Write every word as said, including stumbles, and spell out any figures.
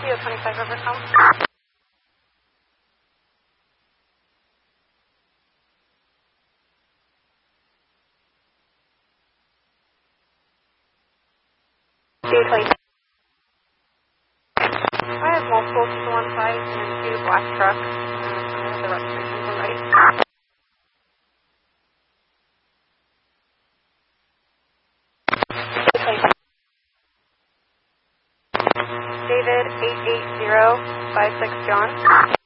C O twenty-five overcome. C O twenty-five. I have multiple people on site and two black trucks. And I have the registrations already. David eight eight zero five six John.